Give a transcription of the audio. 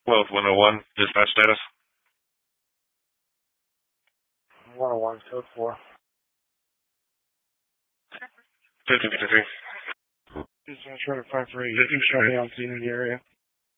Well, 101, dispatch status. 101, code 4. 5053. Dispatch order 548. You can show me on scene in the area.